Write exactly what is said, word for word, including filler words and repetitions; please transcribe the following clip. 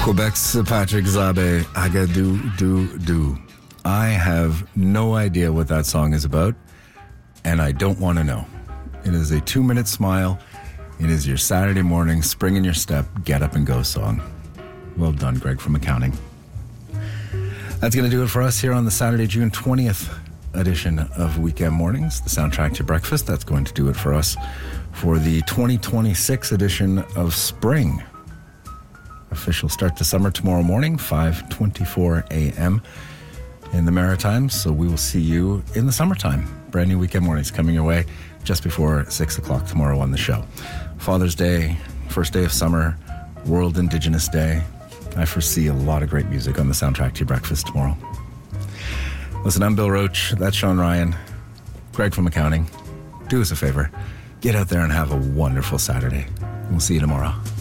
Quebec's Patrick Zabe, Agadoo Doo Doo. I have no idea what that song is about, and I don't want to know. It is a two-minute smile. It is your Saturday morning, spring in your step, get up and go song. Well done, Greg from accounting. That's going to do it for us here on the Saturday, June twentieth edition of Weekend Mornings, the soundtrack to breakfast. That's going to do it for us for the twenty twenty-six edition of Spring. Official start to summer tomorrow morning, five twenty-four a.m. in the Maritimes. So we will see you in the summertime. Brand new Weekend Mornings coming your way just before six o'clock tomorrow on the show. Father's Day, first day of summer, World Indigenous Day. I foresee a lot of great music on the soundtrack to your breakfast tomorrow. Listen, I'm Bill Roach. That's Sean Ryan. Greg from accounting. Do us a favor. Get out there and have a wonderful Saturday. We'll see you tomorrow.